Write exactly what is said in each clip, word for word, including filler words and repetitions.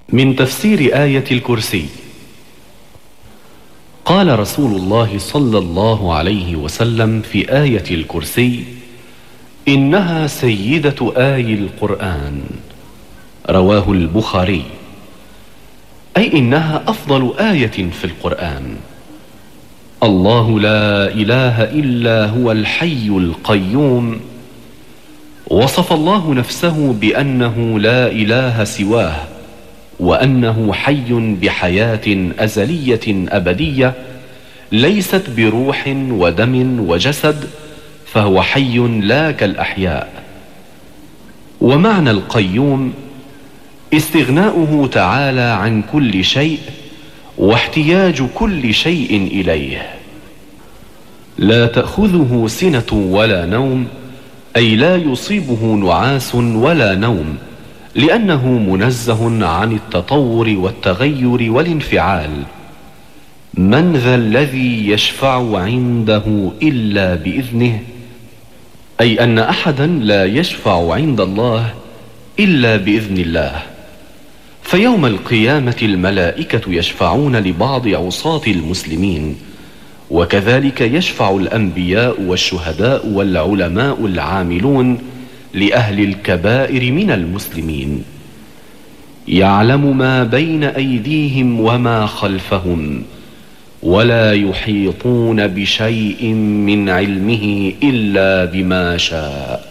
من تفسير آية الكرسي. قال رسول الله صلى الله عليه وسلم في آية الكرسي: إنها سيدة آي القرآن. رواه البخاري. أي إنها أفضل آية في القرآن. الله لا إله إلا هو الحي القيوم. وصف الله نفسه بأنه لا إله سواه، وأنه حي بحياة أزلية أبدية ليست بروح ودم وجسد، فهو حي لا كالأحياء. ومعنى القيوم استغناؤه تعالى عن كل شيء واحتياج كل شيء إليه. لا تأخذه سنة ولا نوم، أي لا يصيبه نعاس ولا نوم، لأنه منزه عن التطور والتغير والانفعال. من ذا الذي يشفع عنده إلا بإذنه، أي أن أحدا لا يشفع عند الله إلا بإذن الله. فيوم القيامة الملائكة يشفعون لبعض عصاة المسلمين، وكذلك يشفع الأنبياء والشهداء والعلماء العاملون لأهل الكبائر من المسلمين. يعلم ما بين أيديهم وما خلفهم، ولا يحيطون بشيء من علمه إلا بما شاء.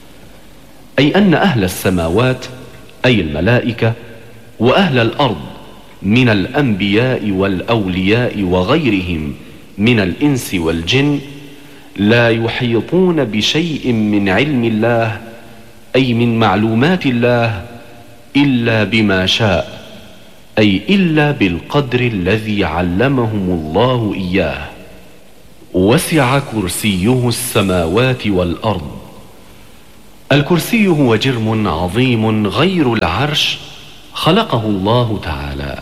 أي أن أهل السماوات أي الملائكة، وأهل الأرض من الأنبياء والأولياء وغيرهم من الإنس والجن لا يحيطون بشيء من علم الله، أي من معلومات الله، إلا بما شاء، أي إلا بالقدر الذي علمهم الله إياه. وسع كرسيه السماوات والأرض. الكرسي هو جرم عظيم غير العرش خلقه الله تعالى.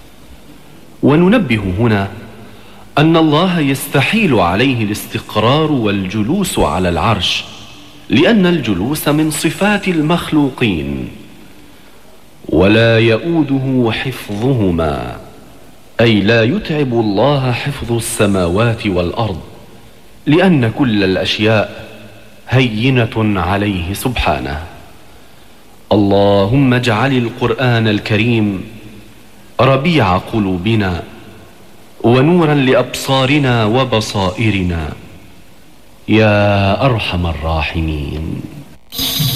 وننبه هنا أن الله يستحيل عليه الاستقرار والجلوس على العرش، لأن الجلوس من صفات المخلوقين. ولا يؤوده حفظهما، أي لا يتعب الله حفظ السماوات والأرض، لأن كل الأشياء هينة عليه سبحانه. اللهم اجعل القرآن الكريم ربيع قلوبنا، ونورا لأبصارنا وبصائرنا، يا أرحم الراحمين.